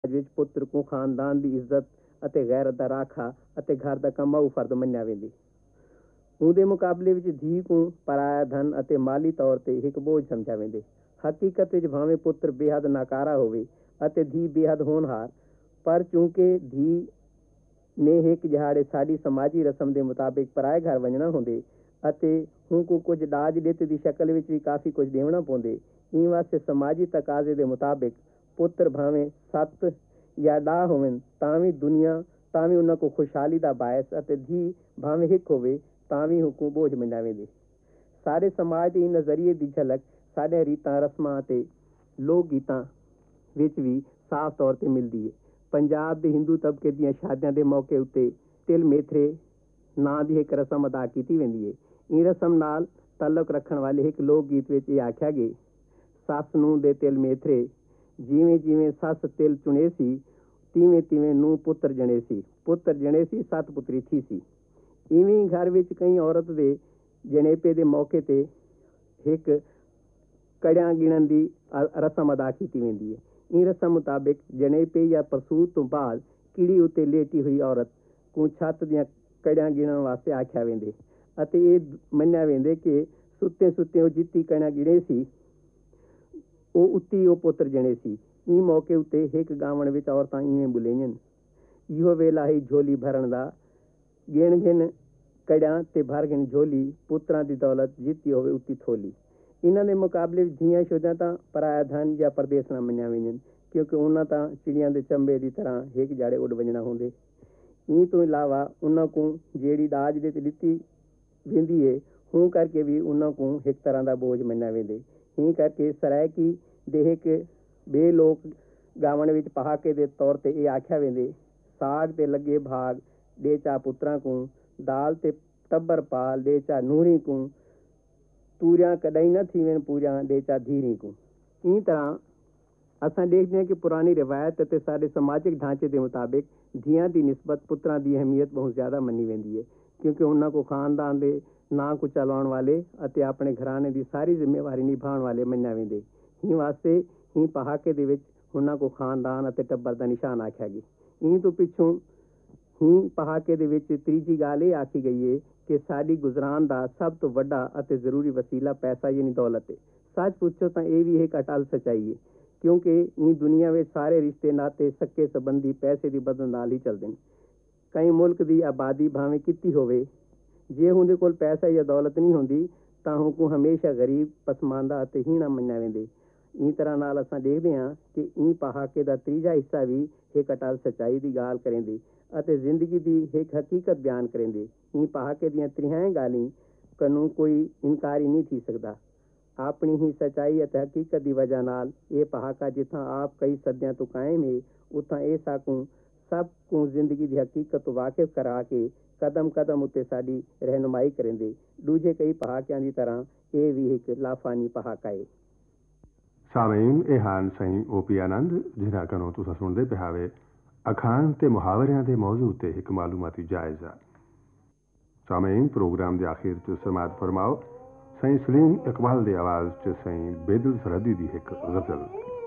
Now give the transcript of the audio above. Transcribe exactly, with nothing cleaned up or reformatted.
ਵਿੱਚ ਪੁੱਤਰ ਨੂੰ ਖਾਨਦਾਨ ਦੀ ਇੱਜ਼ਤ ਅਤੇ ਗੈਰਤ ਦਾ ਰਾਖਾ ਅਤੇ ਘਰ ਦਾ ਕਮਾਊ ਫਰਦ ਮੰਨਿਆ वेंदी। ਉਹਦੇ ਮੁਕਾਬਲੇ ਵਿੱਚ ਧੀ ਨੂੰ ਪਰਾਇਆ ਧਨ ਅਤੇ ਮਾਲੀ ਤੌਰ ਤੇ ਇੱਕ ਬੋਝ ਸਮਝਿਆ वेंदे। ਹਕੀਕਤ ਵਿੱਚ ਭਾਵੇਂ ਪੁੱਤਰ ਬੇਹੱਦ ਨਾਕਾਰਾ ਹੋਵੇ ਅਤੇ ਧੀ ਬੇਹੱਦ ਹੋਣਹਾਰ, ਪਰ ਚूंकि ਧੀ ਨੇ ਇੱਕ ਦਿਹਾੜੇ ਸਾਡੀ ਸਮਾਜੀ ਰਸਮ ਦੇ ਮੁਤਾਬਿਕ ਪਰਾਏ ਘਰ ਵੰਜਣਾ ਹੁੰਦੇ ਅਤੇ ਹੁਣ ਕੋ ਕੁਝ ਦਾਜ ਦਿੱਤੇ ਦੀ ਸ਼ਕਲ ਵਿੱਚ ਵੀ ਕਾਫੀ ਕੁਝ ਦੇਵਣਾ ਪਾਉਂਦੇ। ਇਹ ਵਾਸਤੇ ਸਮਾਜੀ ਤਕਾਜ਼ੇ ਦੇ ਮੁਤਾਬਿਕ ਪੁੱਤਰ ਭਾਵੇਂ ਸੱਤ ਜਾਂ ਡਾਹ ਹੋਵਨ ਤਾਂ ਵੀ ਦੁਨੀਆ ਤਾਂ ਵੀ ਉਹਨਾਂ ਕੋ ਖੁਸ਼ਹਾਲੀ ਦਾ ਬਾਇਸ ਅਤੇ ਧੀ ਭਾਵੇਂ ਇੱਕ ਹੋਵੇ ਤਾਂ ਵੀ ਹੁਕਮ ਬੋਝ ਮੰਨਿਆ वेंदे। ਸਾਰੇ ਸਮਾਜ ਦੇ ਨਜ਼ਰੀਏ ਦੀ ਝਲਕ ਸਾਡੇ ਰੀਤਾਂ ਰਸਮਾਂ ਅਤੇ ਲੋਕ ਗੀਤਾਂ ਵਿੱਚ ਵੀ ਸਾਫ਼ ਤੌਰ ਤੇ ਮਿਲਦੀ ਹੈ। ਪੰਜਾਬ ਦੇ ਹਿੰਦੂ ਤਬਕੇ ਦੀਆਂ ਸ਼ਾਦੀਆਂ ਦੇ ਮੌਕੇ ਉੱਤੇ ਤਿਲ ਮੇਥਰੇ ਨਾਂ ਦੀ ਇੱਕ ਰਸਮ ਅਦਾ ਕੀਤੀ वेंदी ਹੈ। ਇਹ ਰਸਮ ਨਾਲ ਤਾਲੁਕ ਰੱਖਣ ਵਾਲੇ ਇੱਕ ਲੋਕ ਗੀਤ ਵਿੱਚ ਇਹ ਆਖਿਆ ਗਿਆ, ਸੱਸ ਨੂੰ ਦੇ ਤਿਲ ਮੇਥਰੇ, ਜਿਵੇਂ ਜਿਵੇਂ ਸੱਸ ਤਿਲ ਚੁਣੇ ਸੀ ਤਿਵੇਂ ਤਿਵੇਂ ਨੂੰ ਪੁੱਤਰ ਜਣੇ ਸੀ, ਪੁੱਤਰ ਜਣੇ ਸੀ ਸੱਤ ਪੁੱਤਰੀ ਥੀ ਸੀ। ਇਵੇਂ ਘਰ ਵਿੱਚ ਕਈ ਔਰਤ ਦੇ ਜਣੇਪੇ ਦੇ ਮੌਕੇ ਤੇ ਇੱਕ ਕੜਿਆਂ ਗਿਣਨ ਦੀ ਰਸਮ ਅਦਾ ਕੀਤੀ वेंदी ਹੈ। ਇਹ ਰਸਮ ਮੁਤਾਬਿਕ ਜਣੇਪੇ ਜਾਂ ਪ੍ਰਸੂਤ ਤੋਂ ਬਾਅਦ ਕੀੜੀ ਉੱਤੇ ਲੇਟੀ ਹੋਈ ਔਰਤ ਨੂੰ ਛੱਤ ਦੀਆਂ ਕੜਿਆਂ ਗਿਣਨ ਵਾਸਤੇ ਆਖਿਆ वेंदे ਅਤੇ ਇਹ ਮੰਨਿਆ वेंदे ਕਿ ਸੁੱਤੇ ਸੁੱਤੇ ਉਹ ਜਿੱਤੀ ਕੜਿਆਂ ਗਿਣੇ ਸੀ ਉਹ ਉੱਤੀ ਉਹ ਪੁੱਤਰ ਜਣੇ ਸੀ। ਇਹ ਮੌਕੇ ਉੱਤੇ ਇੱਕ ਗਾਵਣ ਵਿੱਚ ਔਰਤਾਂ ਇਵੇਂ ਬੁਲੇਈਆਂ, ਇਹੋ ਵੇਲਾ ਹੀ ਝੋਲੀ ਭਰਨ ਦਾ, ਗਿਣ ਗਿਣ ਕੜਿਆਂ ਤੇ ਭਰ ਗਿਣ ਝੋਲੀ, ਪੁੱਤਰਾਂ ਦੀ ਦੌਲਤ ਜਿੱਤੀ ਹੋਵੇ ਉੱਤੀ ਥੋਲੀ। ਇਹਨਾਂ ਦੇ ਮੁਕਾਬਲੇ ਵਿੱਚ ਧੀਆਂ ਸ਼ੁਦਿਆਂ ਤਾਂ ਪਰਾਇਆ ਧਨ ਜਾਂ ਪਰਦੇਸ ਨਾ ਮੰਨਿਆ वेंदन, ਕਿਉਂਕਿ ਉਹਨਾਂ ਤਾਂ ਚਿੜੀਆਂ ਦੇ ਚੰਬੇ ਦੀ ਤਰ੍ਹਾਂ ਇੱਕ ਜਾੜੇ ਉੱਡ ਵਜਣਾ ਹੁੰਦੇ। ਇਹ ਤੋਂ ਇਲਾਵਾ ਉਹਨਾਂ ਕੋਲ ਜਿਹੜੀ ਦਾਜ ਦੇ ਤੇ ਦਿੱਤੀ वेंदी ਹੈ ਹੋਂ ਕਰਕੇ ਵੀ ਉਹਨਾਂ ਕੋਲ ਇੱਕ ਤਰ੍ਹਾਂ ਦਾ ਬੋਝ ਮੰਨਿਆ वेंदे। ਇਹ ਕਰਕੇ ਸਰਾਇਕੀ ਦੇ ਇੱਕ ਬੇ ਲੋਕ ਗਾਵਣ ਵਿੱਚ ਪਹਾਕੇ ਦੇ ਤੌਰ ਤੇ ਇਹ ਆਖਿਆ वेंदे, ਸਾਗ ਤੇ ਲੱਗੇ ਭਾਗ ਦੇ ਚਾ ਪੁੱਤਰਾਂ ਕੋਲ, ਦਾਲ ਤੇ ਟੱਬਰ ਪਾਲ ਦੇ ਚਾ ਨੂਰੀ ਕੋਲ, ਤੂਰਿਆਂ ਕਦਈ ਨਾ ਥੀਵਨ ਪੂਰਿਆਂ ਦੇ ਚਾ ਧੀਰੀ ਕੋਲ। ਇਸ ਤਰ੍ਹਾਂ ਅਸਾਂ ਦੇਖਦੇ ਹਾਂ ਕਿ ਪੁਰਾਣੀ ਰਿਵਾਇਤ ਅਤੇ ਸਾਡੇ ਸਮਾਜਿਕ ਢਾਂਚੇ ਦੇ ਮੁਤਾਬਿਕ ਧੀਆਂ ਦੀ ਨਿਸਬਤ ਪੁੱਤਰਾਂ ਦੀ ਅਹਿਮੀਅਤ ਬਹੁਤ ਜ਼ਿਆਦਾ ਮੰਨੀ वेंदी ਹੈ, ਕਿਉਂਕਿ ਉਹਨਾਂ ਕੋ ਖਾਨਦਾਨ ਦੇ ਨਾਂ ਕੋ ਚਲਾਉਣ ਵਾਲੇ ਅਤੇ ਆਪਣੇ ਘਰਾਣੇ ਦੀ ਸਾਰੀ ਜ਼ਿੰਮੇਵਾਰੀ ਨਿਭਾਉਣ ਵਾਲੇ ਮੰਨਿਆ वेंदे। ਇਹ ਵਾਸਤੇ ਹੀ ਪਹਾਕੇ ਦੇ ਵਿੱਚ ਉਹਨਾਂ ਕੋ ਖਾਨਦਾਨ ਅਤੇ ਟੱਬਰ ਦਾ ਨਿਸ਼ਾਨ ਆਖਿਆ ਗਿਆ। ਇਹ ਤੋਂ ਪਿੱਛੋਂ ਹੀ ਪਹਾਕੇ ਦੇ ਵਿੱਚ ਤੀਜੀ ਗੱਲ ਇਹ ਆਖੀ ਗਈ ਹੈ ਕਿ ਸਾਡੀ ਗੁਜ਼ਰਾਨ ਦਾ ਸਭ ਤੋਂ ਵੱਡਾ ਅਤੇ ਜ਼ਰੂਰੀ ਵਸੀਲਾ ਪੈਸਾ ਯਾਨੀ ਦੌਲਤ ਹੈ। ਸੱਚ ਪੁੱਛੋ ਤਾਂ ਇਹ ਵੀ ਇੱਕ ਅਟਲ ਸੱਚਾਈ ਹੈ, ਕਿਉਂਕਿ ਇਹ ਦੁਨੀਆ ਵਿੱਚ ਸਾਰੇ ਰਿਸ਼ਤੇ ਨਾਤੇ ਸੱਕੇ ਸੰਬੰਧੀ ਪੈਸੇ ਦੀ ਬਦਲ ਨਾਲ ਹੀ ਚੱਲਦੇ ਨੇ। ਕਈ ਮੁਲਕ ਦੀ ਆਬਾਦੀ ਭਾਵੇਂ ਕੀਤੀ ਹੋਵੇ, ਜੇ ਉਹਦੇ ਕੋਲ ਪੈਸਾ ਜਾਂ ਦੌਲਤ ਨਹੀਂ ਹੁੰਦੀ ਤਾਂ ਉਹ ਹਮੇਸ਼ਾ ਗਰੀਬ, ਪਸਮਾਨਦਾ ਅਤੇ ਹੀਣਾ ਮੰਨਿਆ वेंदे। ਇਸ ਤਰ੍ਹਾਂ ਨਾਲ ਅਸਾਂ ਦੇਖਦੇ ਹਾਂ ਕਿ ਇਹ ਪਹਾਕੇ ਦਾ ਤੀਜਾ ਹਿੱਸਾ ਵੀ ਇੱਕ ਅਟਲ ਸੱਚਾਈ ਦੀ ਗੱਲ ਕरेंदे ਅਤੇ ਜ਼ਿੰਦਗੀ ਦੀ ਇੱਕ ਹਕੀਕਤ ਬਿਆਨ ਕरेंदे। ਇਹ ਪਹਾਕੇ ਦੀਆਂ ਤ੍ਰਿਹਾਂ ਗਾਲੀ ਕਨੂੰ ਕੋਈ ਇਨਕਾਰ ਹੀ ਨਹੀਂ ਥੀ ਸਕਦਾ। ਆਪਣੀ ਹੀ ਸੱਚਾਈ ਅਤੇ ਹਕੀਕਤ ਦੀ ਵਜ੍ਹਾ ਨਾਲ ਇਹ ਪਹਾਕਾ ਜਿੱਥਾਂ ਆਪ ਕਈ ਸਦੀਆਂ ਤੋਂ ਕਾਇਮ ਹੈ, ਉੱਥਾਂ ਇਹ ਸਾਕੂ ਸਭ को ਜ਼ਿੰਦਗੀ ਦੀ ਹਕੀਕਤ ਤੋਂ ਵਾਕਿਫ ਕਰਾ ਕੇ ਕਦਮ ਕਦਮ ਉੱਤੇ ਸਾਡੀ ਰਹਿਨੁਮਾਈ ਕरेंदे। ਦੂਜੇ ਕਈ ਪਹਾਕਿਆਂ ਦੀ ਤਰ੍ਹਾਂ ਇਹ ਵੀ ਇੱਕ ਲਾਫਾਨੀ ਪਹਾਕਾ ਹੈ। ਸਾਮਈਨ ਇਹ ਹਨ ਸਹੀ ਓ ਪੀ ਆਨੰਦ, ਜਿਨ੍ਹਾਂ ਕੋਲੋਂ ਤੁਸੀਂ ਸੁਣਦੇ ਪਿਆਵੇ ਅਖਾਣ ਤੇ ਮੁਹਾਵਰਿਆਂ ਦੇ ਮੌਜੂ ਤੇ ਇੱਕ ਮਾਲੂਮਾਤੀ ਜਾਇਜ਼ਾ। ਸਾਮਈਨ ਪ੍ਰੋਗਰਾਮ ਦੇ ਆਖਿਰ 'ਚ ਸਮਾਤ ਫਰਮਾਓ ਸਹੀ ਸਲੀਮ ਇਕਬਾਲ ਦੀ ਆਵਾਜ਼ 'ਚ ਸਹੀ ਬੇਦਿਲ ਸਰਹੱਦੀ ਦੀ ਇੱਕ ਗਜ਼ਲ।